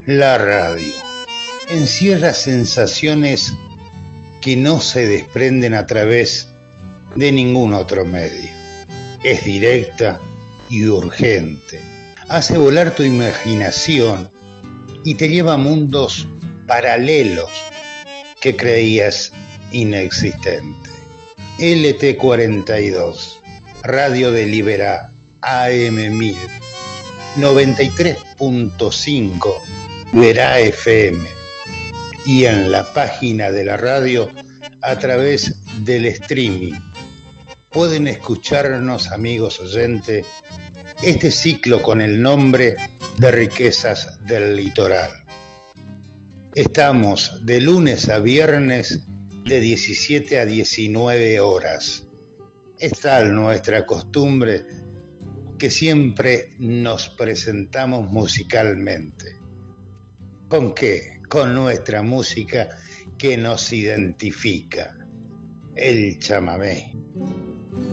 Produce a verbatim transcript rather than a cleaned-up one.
La radio encierra sensaciones que no se desprenden a través de ningún otro medio. Es directa y urgente. Hace volar tu imaginación y te lleva a mundos paralelos que creías inexistentes. L T cuarenta y dos, Radio de Liberá, A M mil, noventa y tres punto cinco, Verá F M, y en la página de la radio a través del streaming. Pueden escucharnos, amigos oyentes, este ciclo con el nombre de Riquezas del Litoral. Estamos de lunes a viernes de diecisiete a diecinueve horas. Es tal nuestra costumbre que siempre nos presentamos musicalmente. ¿Con qué? Con nuestra música que nos identifica, el chamamé.